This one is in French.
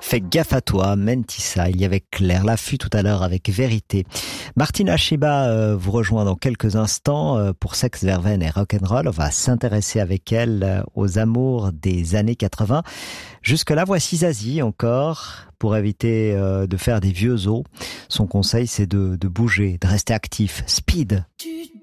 Fais gaffe à toi, Mentissa. Il y avait Claire Laffut tout à l'heure avec Vérité. Martina Shiba vous rejoint dans quelques instants pour Sex, Verveine et Rock'n'Roll. On va s'intéresser avec elle aux amours des années 80. Jusque-là, voici Zazie encore pour éviter de faire des vieux os. Son conseil, c'est de bouger, de rester actif. Speed.